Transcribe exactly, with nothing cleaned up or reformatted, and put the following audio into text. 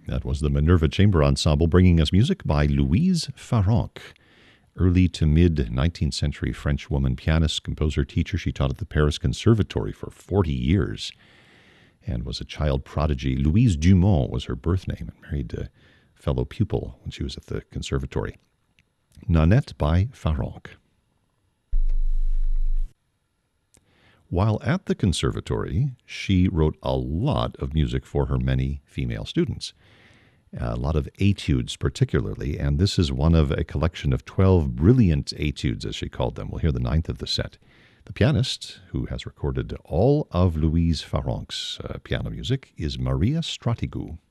That was the Minerva Chamber Ensemble bringing us music by Louise Farrenc. Early to mid-nineteenth century French woman, pianist, composer, teacher. She taught at the Paris Conservatory for forty years and was a child prodigy. Louise Dumont was her birth name and married a fellow pupil when she was at the conservatory. Nanette by Farrenc. While at the conservatory, she wrote a lot of music for her many female students. A lot of etudes particularly, and this is one of a collection of twelve brilliant etudes, as she called them. We'll hear the ninth of the set. The pianist, who has recorded all of Louise Farrenc's uh, piano music, is Maria Stratigou.